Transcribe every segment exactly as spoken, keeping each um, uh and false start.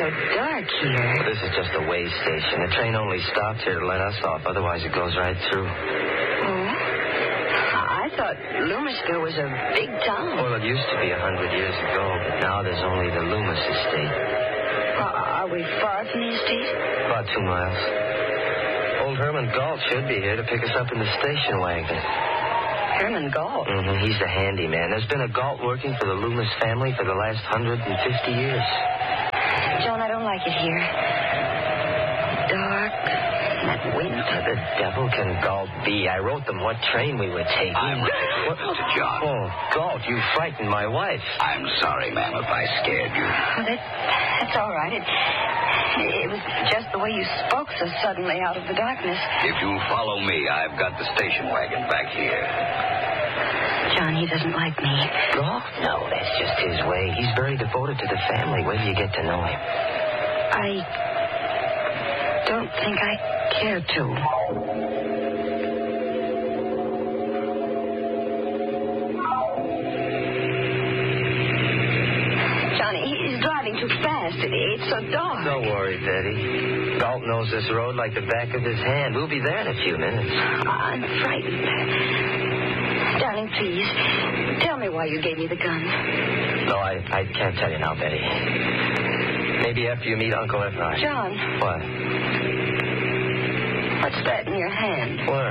dark here. This is just a way station. The train only stopped here to let us off. Otherwise, it goes right through. Oh? I thought Loomisville was a big town. Well, it used to be a hundred years ago, but now there's only the Loomis estate. Uh, are we far from the estate? About two miles. Old Herman Galt should be here to pick us up in the station wagon. Herman Galt? Mm-hmm. He's the handyman. There's been a Galt working for the Loomis family for the last one hundred fifty years. John, I don't like it here. Dark. That wind. The devil can Galt be? I wrote them what train we were taking. I'm ready, what? Mister John. Oh, Galt, you frightened my wife. I'm sorry, ma'am, if I scared you. Oh, that, that's all right. It, it was just the way you spoke so suddenly out of the darkness. If you'll follow me, I've got the station wagon back here. John, he doesn't like me. Galt? No, that's just his way. He's very devoted to the family. Wait till you get to know him. I don't think I care to. Johnny, he's driving too fast. It's so dark. Don't worry, Betty. Galt knows this road like the back of his hand. We'll be there in a few minutes. I'm frightened. Darling, please, tell me why you gave me the gun. No, I, I can't tell you now, Betty. Maybe after you meet Uncle Everard. John. What? What's that in your hand? Where?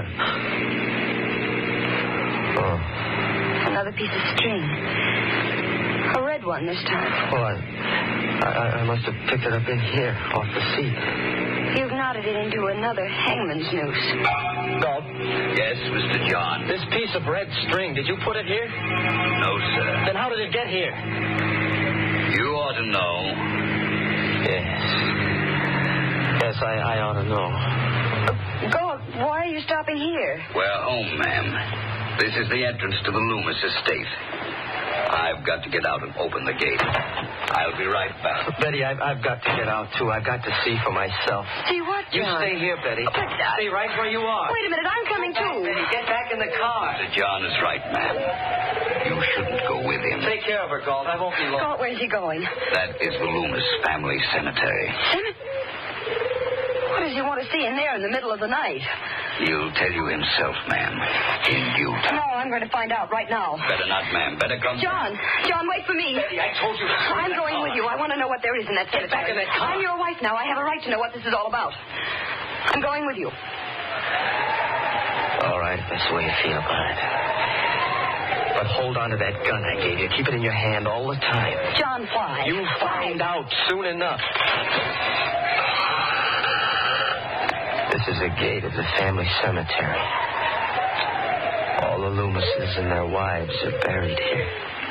Oh. Another piece of string. A red one this time. What? I, I, I must have picked it up in here, off the seat. You've knotted it into another hangman's noose. Galt? Yes, Mister John. This piece of red string, did you put it here? No, sir. Then how did it get here? You ought to know. Yes. Yes, I, I ought to know. Galt, why are you stopping here? We're home, ma'am. This is the entrance to the Loomis estate. I've got to get out and open the gate. I'll be right back. Betty, I've, I've got to get out, too. I've got to see for myself. See what, John? You stay here, Betty. But, uh, stay right where you are. Wait a minute, I'm coming, Get back, too. Betty. Get back in the car. Mister John is right, ma'am. You shouldn't go with him. Take care of her, Galt. I won't be long. Galt, where's he going? That is the Loomis family cemetery. Cemetery? What does he want to see in there in the middle of the night? He'll tell you himself, ma'am. In due time. No, I'm going to find out right now. Better not, ma'am. Better come. John, John, wait for me. Betty, I told you to stay I'm in the going car. with you. I want to know what there is in that Get cemetery. back in that car. I'm your wife now. I have a right to know what this is all about. I'm going with you. All right, if that's the way you feel about it. But hold on to that gun I gave you. Keep it in your hand all the time. John, why? You'll find out soon enough. This is a gate of the family cemetery. All the Loomises and their wives are buried here.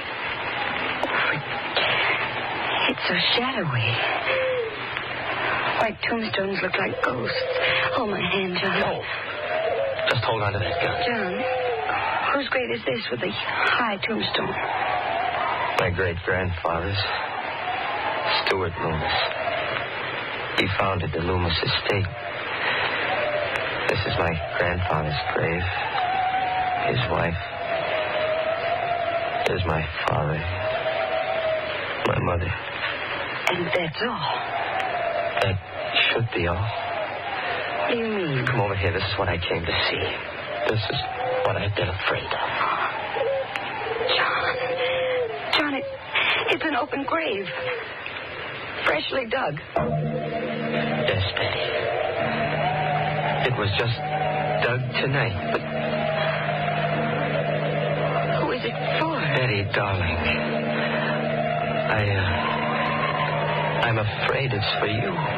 It's so shadowy. White tombstones look like ghosts. Hold my hand, John. No. Just hold on to that gun. John, whose grave is this with the high tombstone? My great-grandfather's. Stuart Loomis. He founded the Loomis estate. This is my grandfather's grave. His wife. Here's my father. My mother. And that's all. That should be all. What do you mean? Come over here. This is what I came to see. This is what I've been afraid of. John. John, it, it's an open grave. Freshly dug. Yes, Betty. It was just dug tonight, but... Who is it for? Betty, darling. I, uh... I'm afraid it's for you.